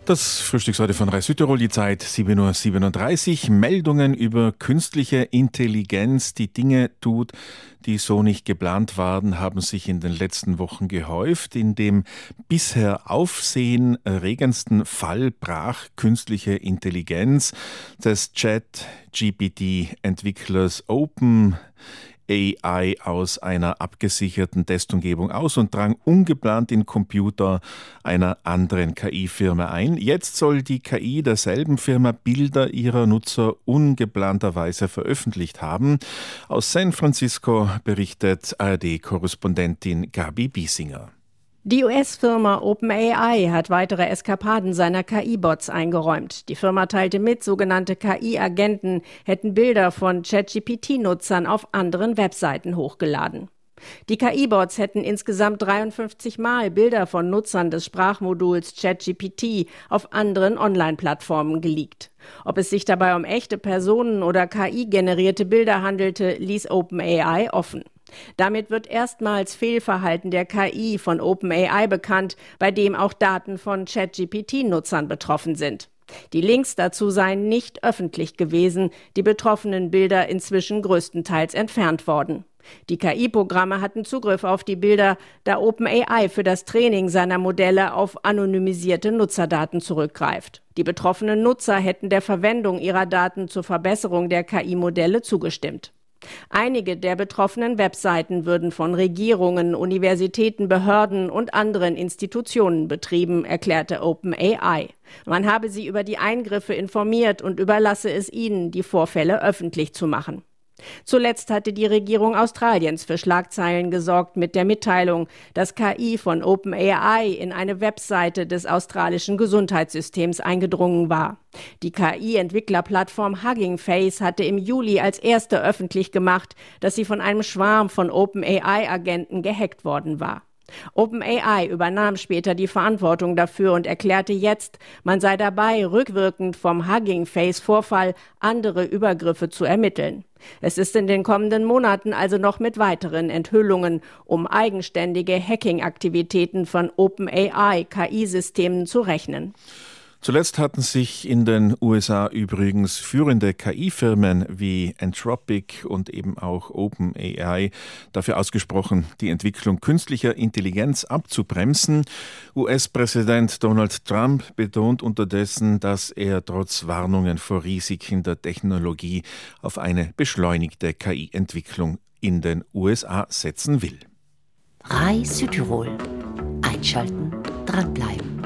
Das Frühstücksradio von Rai Südtirol, die Zeit 7:37 Uhr. Meldungen über künstliche Intelligenz, die Dinge tut, die so nicht geplant waren, haben sich in den letzten Wochen gehäuft. In dem bisher aufsehenerregendsten Fall brach künstliche Intelligenz des Chat-GPT-Entwicklers OpenAI aus einer abgesicherten Testumgebung aus und drang ungeplant in Computer einer anderen KI-Firma ein. Jetzt soll die KI derselben Firma Bilder ihrer Nutzer ungeplanterweise veröffentlicht haben. Aus San Francisco berichtet ARD-Korrespondentin Gabi Biesinger. Die US-Firma OpenAI hat weitere Eskapaden seiner KI-Bots eingeräumt. Die Firma teilte mit, sogenannte KI-Agenten hätten Bilder von ChatGPT-Nutzern auf anderen Webseiten hochgeladen. Die KI-Bots hätten insgesamt 53 Mal Bilder von Nutzern des Sprachmoduls ChatGPT auf anderen Online-Plattformen geleakt. Ob es sich dabei um echte Personen oder KI-generierte Bilder handelte, ließ OpenAI offen. Damit wird erstmals Fehlverhalten der KI von OpenAI bekannt, bei dem auch Daten von ChatGPT-Nutzern betroffen sind. Die Links dazu seien nicht öffentlich gewesen, die betroffenen Bilder inzwischen größtenteils entfernt worden. Die KI-Programme hatten Zugriff auf die Bilder, da OpenAI für das Training seiner Modelle auf anonymisierte Nutzerdaten zurückgreift. Die betroffenen Nutzer hätten der Verwendung ihrer Daten zur Verbesserung der KI-Modelle zugestimmt. Einige der betroffenen Webseiten würden von Regierungen, Universitäten, Behörden und anderen Institutionen betrieben, erklärte OpenAI. Man habe sie über die Eingriffe informiert und überlasse es ihnen, die Vorfälle öffentlich zu machen. Zuletzt hatte die Regierung Australiens für Schlagzeilen gesorgt mit der Mitteilung, dass KI von OpenAI in eine Webseite des australischen Gesundheitssystems eingedrungen war. Die KI-Entwicklerplattform Hugging Face hatte im Juli als erste öffentlich gemacht, dass sie von einem Schwarm von OpenAI-Agenten gehackt worden war. OpenAI übernahm später die Verantwortung dafür und erklärte jetzt, man sei dabei, rückwirkend vom Hugging Face-Vorfall andere Übergriffe zu ermitteln. Es ist in den kommenden Monaten also noch mit weiteren Enthüllungen um eigenständige Hacking-Aktivitäten von OpenAI-KI-Systemen zu rechnen. Zuletzt hatten sich in den USA übrigens führende KI-Firmen wie Anthropic und eben auch OpenAI dafür ausgesprochen, die Entwicklung künstlicher Intelligenz abzubremsen. US-Präsident Donald Trump betont unterdessen, dass er trotz Warnungen vor Risiken der Technologie auf eine beschleunigte KI-Entwicklung in den USA setzen will. Rai Südtirol. Einschalten, dranbleiben.